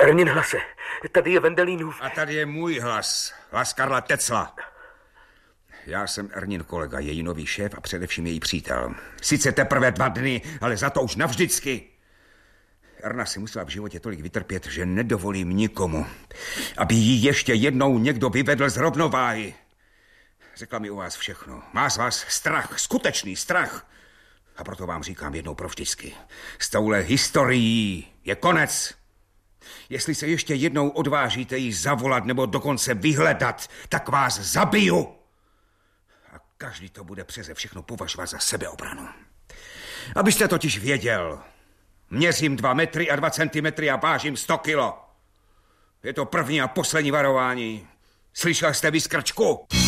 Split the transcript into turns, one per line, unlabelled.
Ernin Hlase, tady je Vendelínův.
A tady je můj hlas, hlas Karla Tecla. Já jsem Ernin kolega, její nový šéf a především její přítel. Sice teprve 2 dny, ale za to už navždycky. Erna si musela v životě tolik vytrpět, že nedovolím nikomu, aby ji ještě jednou někdo vyvedl z rovnováhy. Řekla mi o vás všechno. Má z vás strach, skutečný strach. A proto vám říkám jednou provždycky. S touhle historií je konec. Jestli se ještě jednou odvážíte jí zavolat nebo dokonce vyhledat, tak vás zabiju. A každý to bude přeze všechno považovat za sebeobranu. Abyste totiž věděl, měřím 2 metry a 2 centimetry a vážím 100 kilo. Je to první a poslední varování. Slyšel jste vy, Skrčku?